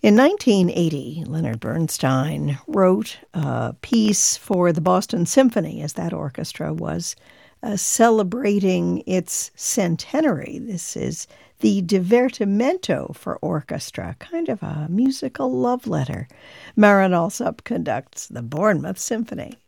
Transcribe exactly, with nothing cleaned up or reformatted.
In nineteen eighty, Leonard Bernstein wrote a piece for the Boston Symphony, as that orchestra was uh, celebrating its centenary. This is the Divertimento for orchestra, kind of a musical love letter. Marin Alsop conducts the Bournemouth Symphony.